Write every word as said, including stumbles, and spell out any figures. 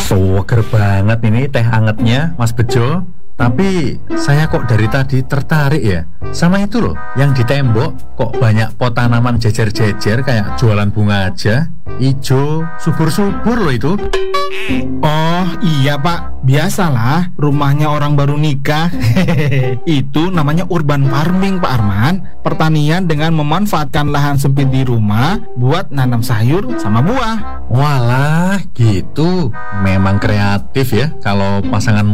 Seger banget ini teh angetnya, Mas Bejo. Tapi saya kok dari tadi tertarik ya sama itu loh, yang di tembok kok banyak pot tanaman jejer-jejer kayak jualan bunga aja. Ijo, subur-subur loh itu. Oh iya pak, biasalah rumahnya orang baru nikah. Itu namanya urban farming Pak Arman. Pertanian dengan memanfaatkan lahan sempit di rumah buat nanam sayur sama buah. Walah gitu, memang kreatif ya kalau pasangan